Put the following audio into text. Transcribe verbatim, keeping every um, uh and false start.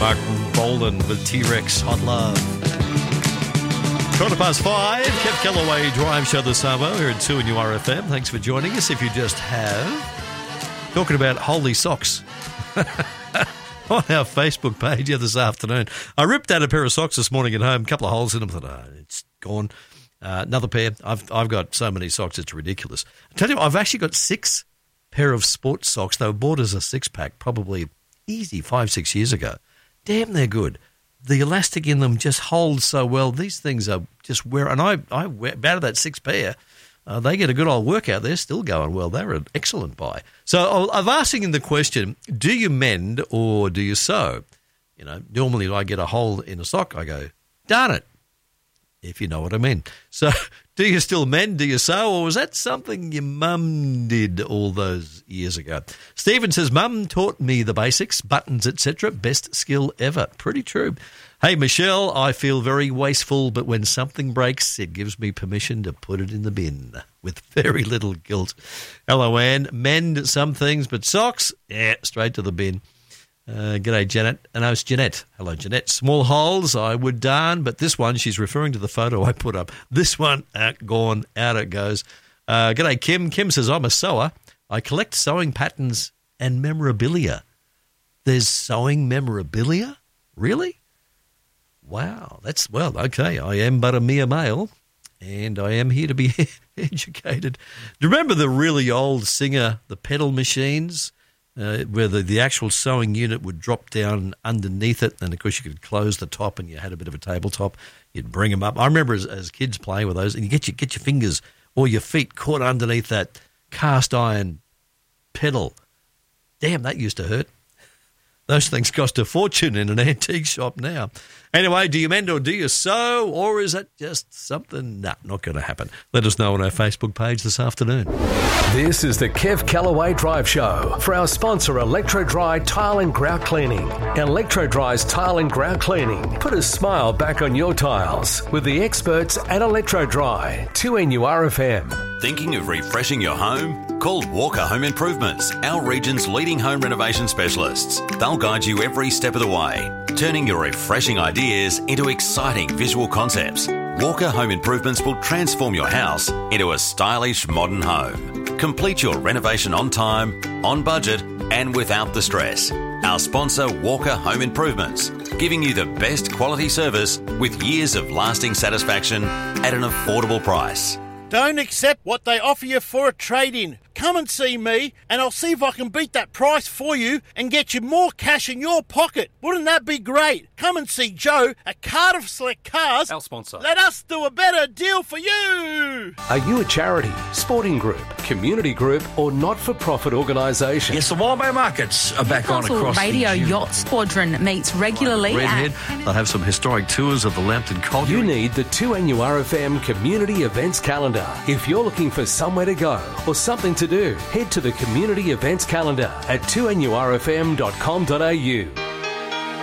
Mark Bolan with T-Rex Hot Love. Quarter past five, Kev Callaway Drive Show this hour here at two and U R F M. Thanks for joining us. If you just have, talking about holy socks on our Facebook page here this afternoon. I ripped out a pair of socks this morning at home, a couple of holes in them. I thought, oh, it's gone. Uh, another pair. I've I've got so many socks, it's ridiculous. I tell you what, I've actually got six pair of sports socks. They were bought as a six-pack probably easy five, six years ago. Damn, they're good. The elastic in them just holds so well. These things are just wear, and I, I wear, out of that six pair, uh, they get a good old workout. They're still going well. They're an excellent buy. So I've asked him the question, do you mend or do you sew? You know, normally I get a hole in a sock, I go, darn it, if you know what I mean. So do you still mend, do you sew, or was that something your mum did all those years ago? Stephen says, Mum taught me the basics, buttons, et cetera. Best skill ever. Pretty true. Hey, Michelle, I feel very wasteful, but when something breaks, it gives me permission to put it in the bin with very little guilt. Hello, Anne. Mend some things, but socks, yeah, straight to the bin. Uh, g'day, Janet. And no, it's Jeanette. Hello, Jeanette. Small holes I would darn, but this one, she's referring to the photo I put up. This one, uh, gone, out it goes. Uh, g'day, Kim. Kim says, I'm a sewer. I collect sewing patterns and memorabilia. There's sewing memorabilia? Really? Wow. That's, well, okay. I am but a mere male, and I am here to be educated. Do you remember the really old Singer, the pedal machines? Uh, where the, the actual sewing unit would drop down underneath it, and of course you could close the top, and you had a bit of a tabletop. You'd bring them up. I remember as, as kids playing with those, and you get your get your fingers or your feet caught underneath that cast iron pedal. Damn, that used to hurt. Those things cost a fortune in an antique shop now. Anyway, do you mend or do you sew, or is that just something? Nah, not going to happen. Let us know on our Facebook page this afternoon. This is the Kev Callaway Drive Show for our sponsor, Electro Dry Tile and Grout Cleaning. Electro Dry's Tile and Grout Cleaning. Put a smile back on your tiles with the experts at Electro Dry. two N U R F M. Thinking of refreshing your home? Call Walker Home Improvements, our region's leading home renovation specialists. They'll guide you every step of the way, turning your refreshing ideas into exciting visual concepts. Walker Home Improvements will transform your house into a stylish modern home. Complete your renovation on time, on budget, and without the stress. Our sponsor, Walker Home Improvements, giving you the best quality service with years of lasting satisfaction at an affordable price. Don't accept what they offer you for a trade-in. Come and see me, and I'll see if I can beat that price for you and get you more cash in your pocket. Wouldn't that be great? Come and see Joe at Cardiff Select Cars. Our sponsor. Let us do a better deal for you. Are you a charity, sporting group, community group, or not-for-profit organisation? Yes, the Wildbow Markets are back on across Radio the Yacht Squadron meets regularly. Redhead. They'll have some historic tours of the Lambton Colliery. You need the two N U R F M Community Events Calendar. If you're looking for somewhere to go or something to do, head to the Community Events Calendar at two N U R F M dot com dot A U.